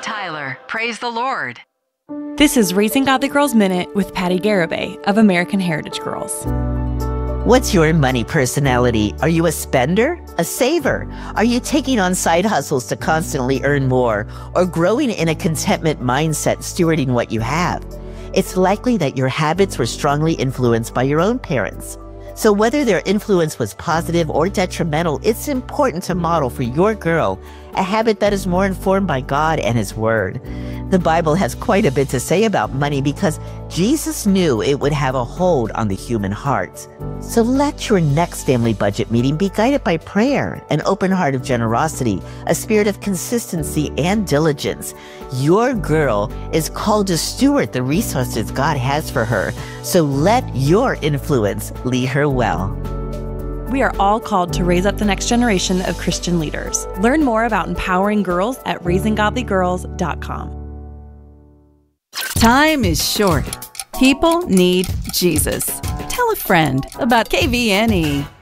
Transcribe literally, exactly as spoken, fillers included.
Tyler. Praise the Lord. This is Raising Godly Girls Minute with Patty Garibay of American Heritage Girls. What's your money personality? Are you a spender? A saver? Are you taking on side hustles to constantly earn more? Or growing in a contentment mindset, stewarding what you have? It's likely that your habits were strongly influenced by your own parents. So whether their influence was positive or detrimental, it's important to model for your girl a habit that is more informed by God and His Word. The Bible has quite a bit to say about money because Jesus knew it would have a hold on the human heart. So let your next family budget meeting be guided by prayer, an open heart of generosity, a spirit of consistency and diligence. Your girl is called to steward the resources God has for her, so let your influence lead her well. We are all called to raise up the next generation of Christian leaders. Learn more about empowering girls at raising godly girls dot com. Time is short. People need Jesus. Tell a friend about K V N E.